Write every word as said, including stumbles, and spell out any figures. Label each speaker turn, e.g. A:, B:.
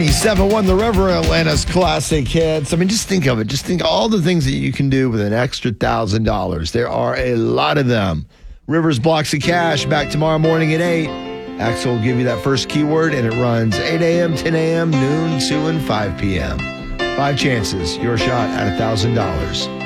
A: seven one, the River Atlanta's classic hits. I mean, just think of it. Just think of all the things that you can do with an extra one thousand dollars. There are a lot of them. Rivers Blocks of Cash back tomorrow morning at eight. Axel will give you that first keyword, and it runs eight a.m., ten a.m., noon, two, and five p.m. Five chances, your shot at one thousand dollars.